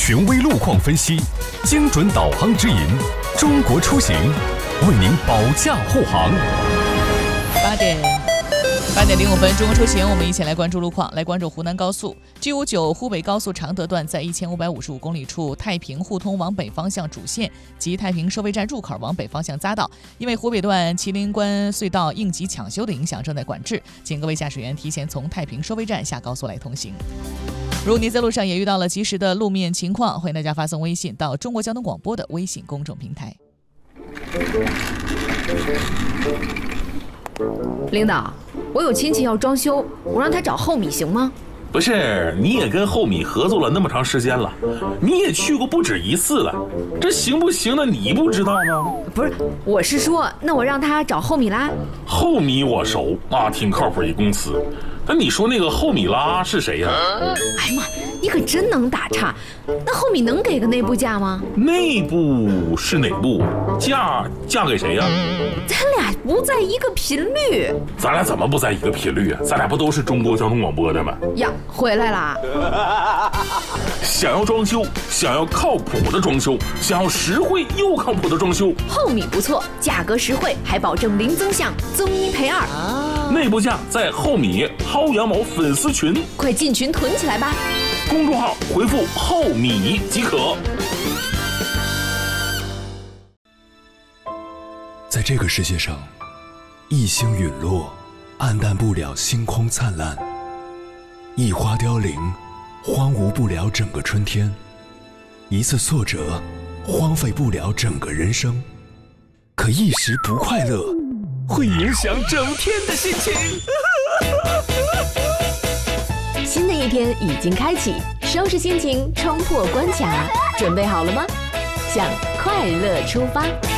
权威路况分析，精准导航指引，中国出行为您保驾护航。 8点05分，中国出行，我们一起来关注路况，来关注湖南高速 G59湖北高速常德段在1555公里处太平互通往北方向主线及太平收费站入口往北方向匝道，因为湖北段麒麟关隧道应急抢修的影响正在管制，请各位驾驶员提前从太平收费站下高速来通行。如果您在路上也遇到了及时的路面情况，欢迎大家发送微信到中国交通广播的微信公众平台。 领导，我有亲戚要装修，我让他找厚米行吗？ 不是，你也跟厚米合作了那么长时间了，你也去过不止一次了，这行不行的你不知道吗？ 不是，我是说，那我让他找厚米拉。 厚米我熟啊，挺靠谱一公司。那你说那个厚米拉是谁呀？ 哎呀妈，你可真能打岔。那厚米能给个内部价吗？ 内部是哪部？价给谁呀？ 咱俩不在一个频率。 咱俩怎么不在一个频率啊？咱俩不都是中国交通广播的吗？ 呀，回来啦！ 想要装修，想要靠谱的装修，想要实惠又靠谱的装修， 厚米不错，价格实惠，还保证零增项，增一赔二。 内部价在厚米薅羊毛粉丝群， 快进群囤起来吧！ 公众号回复厚米即可。 在这个世界上，一星陨落，黯淡不了星空灿烂；一花凋零，荒芜不了整个春天；一次挫折，荒废不了整个人生。可一时不快乐，会影响整天的心情。 新的一天已经开启，收拾心情，冲破关卡，准备好了吗？向快乐出发。